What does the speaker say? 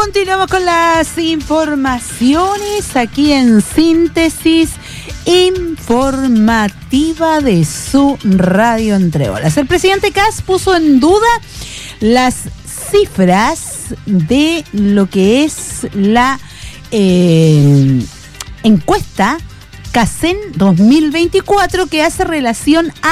Continuamos con las informaciones aquí en Síntesis Informativa de su Radio Entre Olas. El presidente Kast puso en duda las cifras de lo que es la encuesta CACEN 2024 que hace relación a